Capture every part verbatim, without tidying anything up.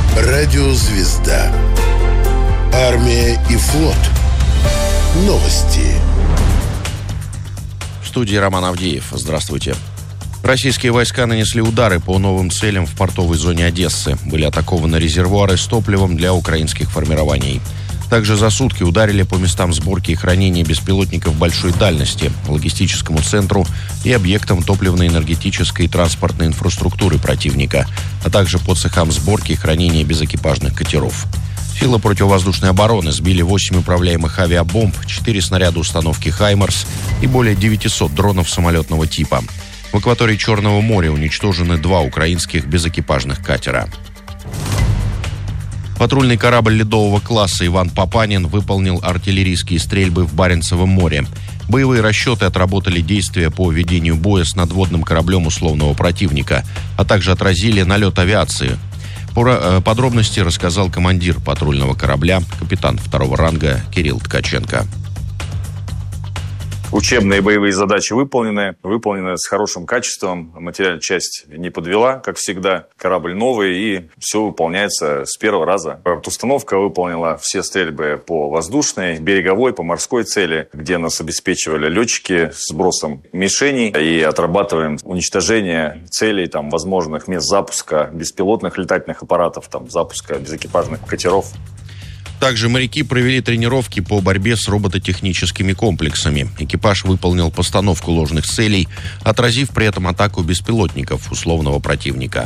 Радиозвезда. Армия и флот. Новости. В студии Роман Авдеев. Здравствуйте. Российские войска нанесли удары по новым целям в портовой зоне Одессы. Были атакованы резервуары с топливом для украинских формирований. Также за сутки ударили по местам сборки и хранения беспилотников большой дальности, логистическому центру и объектам топливно-энергетической и транспортной инфраструктуры противника, а также по цехам сборки и хранения безэкипажных катеров. Силы противовоздушной обороны сбили восемь управляемых авиабомб, четыре снаряда установки «Хаймарс» и более девятисот дронов самолетного типа. В акватории Черного моря уничтожены два украинских безэкипажных катера. Патрульный корабль ледового класса «Иван Папанин» выполнил артиллерийские стрельбы в Баренцевом море. Боевые расчеты отработали действия по ведению боя с надводным кораблем условного противника, а также отразили налет авиации. Подробности рассказал командир патрульного корабля, капитан второго ранга Кирилл Ткаченко. Учебные боевые задачи выполнены, выполнены с хорошим качеством. Материальная часть не подвела, как всегда. Корабль новый, и все выполняется с первого раза. Установка выполнила все стрельбы по воздушной, береговой, по морской цели, где нас обеспечивали летчики с сбросом мишеней, и отрабатываем уничтожение целей, там, возможных мест запуска беспилотных летательных аппаратов, там, запуска безэкипажных катеров. Также моряки провели тренировки по борьбе с робототехническими комплексами. Экипаж выполнил постановку ложных целей, отразив при этом атаку беспилотников условного противника.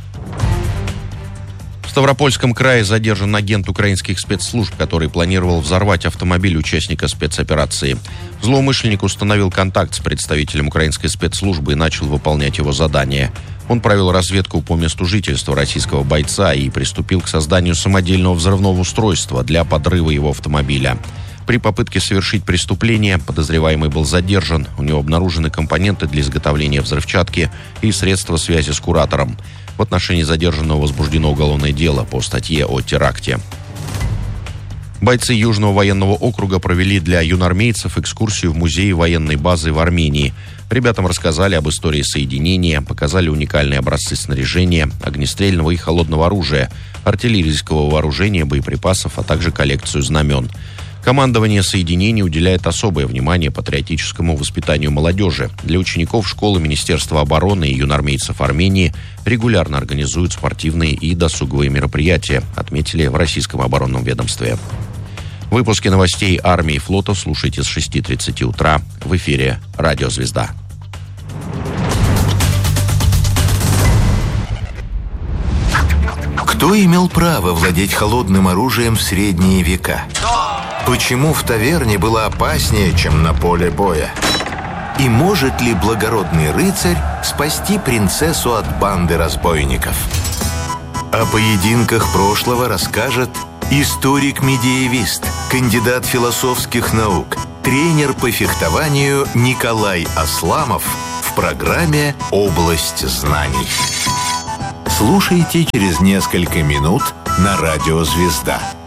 В Ставропольском крае задержан агент украинских спецслужб, который планировал взорвать автомобиль участника спецоперации. Злоумышленник установил контакт с представителем украинской спецслужбы и начал выполнять его задание. Он провел разведку по месту жительства российского бойца и приступил к созданию самодельного взрывного устройства для подрыва его автомобиля. При попытке совершить преступление подозреваемый был задержан. У него обнаружены компоненты для изготовления взрывчатки и средства связи с куратором. В отношении задержанного возбуждено уголовное дело по статье о теракте. Бойцы Южного военного округа провели для юноармейцев экскурсию в музее военной базы в Армении. Ребятам рассказали об истории соединения, показали уникальные образцы снаряжения, огнестрельного и холодного оружия, артиллерийского вооружения, боеприпасов, а также коллекцию знамен. Командование соединений уделяет особое внимание патриотическому воспитанию молодежи. Для учеников школы Министерства обороны и юноармейцев Армении регулярно организуют спортивные и досуговые мероприятия, отметили в Российском оборонном ведомстве. Выпуски новостей армии и флота слушайте с шести тридцати утра. В эфире «Радиозвезда». Кто имел право владеть холодным оружием в средние века? Почему в таверне было опаснее, чем на поле боя? И может ли благородный рыцарь спасти принцессу от банды разбойников? О поединках прошлого расскажет историк-медиевист, кандидат философских наук, тренер по фехтованию Николай Асламов в программе «Область знаний». Слушайте через несколько минут на «Радиозвезда».